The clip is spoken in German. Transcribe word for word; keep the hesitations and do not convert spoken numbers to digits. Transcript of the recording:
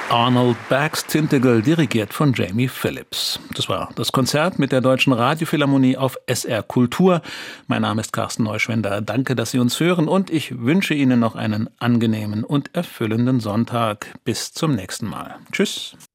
Arnold Bax Tintegel, dirigiert von Jamie Phillips. Das war das Konzert mit der Deutschen Radiophilharmonie auf S R Kultur. Mein Name ist Carsten Neuschwender. Danke, dass Sie uns hören und ich wünsche Ihnen noch einen angenehmen und erfüllenden Sonntag. Bis zum nächsten Mal. Tschüss.